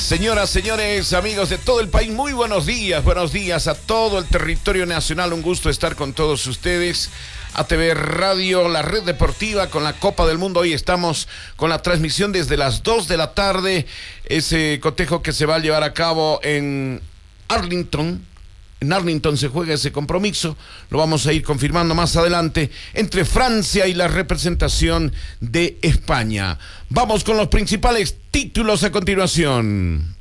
Señoras, señores, amigos de todo el país, muy buenos días a todo el territorio nacional. Un gusto estar con todos ustedes. ATV Radio, la red deportiva con la Copa del Mundo. Hoy estamos con la transmisión desde las 2 de la tarde. Ese cotejo que se va a llevar a cabo en Arlington. En Arlington se juega ese compromiso, lo vamos a ir confirmando más adelante, entre Francia y la representación de España. Vamos con los principales títulos a continuación.